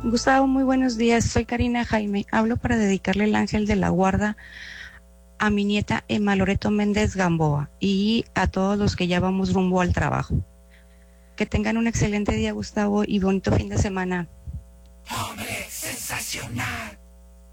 Gustavo, muy buenos días. Soy Karina Jaime. Hablo para dedicarle el ángel de la guarda a mi nieta Emma Loreto Méndez Gamboa y a todos los que ya vamos rumbo al trabajo. Que tengan un excelente día, Gustavo, y bonito fin de semana. Hombre sensacional.